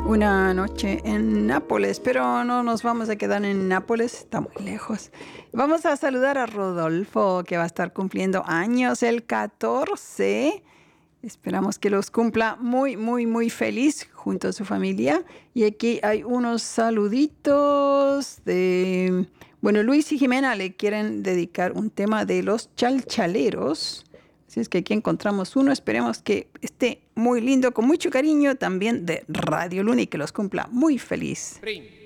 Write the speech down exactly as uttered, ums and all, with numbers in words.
Una noche en Nápoles, pero no nos vamos a quedar en Nápoles, está muy lejos. Vamos a saludar a Rodolfo, que va a estar cumpliendo años el catorce. Esperamos que los cumpla muy, muy, muy feliz junto a su familia. Y aquí hay unos saluditos de... Bueno, Luis y Jimena le quieren dedicar un tema de los chalchaleros. Así es que aquí encontramos uno. Esperemos que esté muy lindo, con mucho cariño, también de Radio Luna y que los cumpla muy feliz. Ring.